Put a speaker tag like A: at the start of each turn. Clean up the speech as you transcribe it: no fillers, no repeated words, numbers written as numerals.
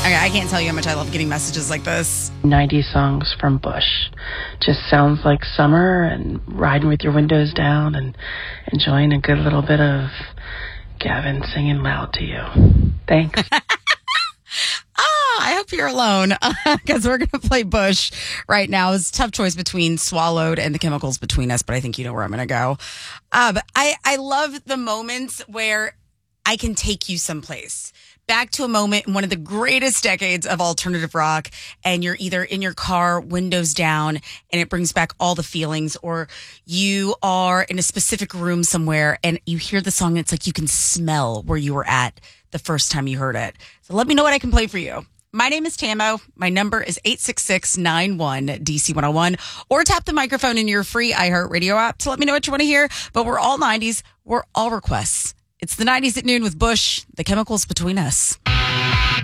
A: I can't tell you how much I love getting messages like this.
B: 90s songs from Bush. Just sounds like summer and riding with your windows down and enjoying a good little bit of Gavin singing loud to you. Thanks.
A: I hope you're alone because we're going to play Bush right now. It's a tough choice between Swallowed and The Chemicals Between Us, but I think you know where I'm going to go. But I love the moments where I can take you someplace. Back to a moment in one of the greatest decades of alternative rock, and you're either in your car, windows down, and it brings back all the feelings, or you are in a specific room somewhere and you hear the song and it's like you can smell where you were at the first time you heard it. So let me know what I can play for you. My name is Tamo. My number is 866-91-DC101, or tap the microphone in your free iHeartRadio app to let me know what you want to hear. But we're all 90s. We're all requests. It's the 90s at noon with Bush, The Chemicals Between Us.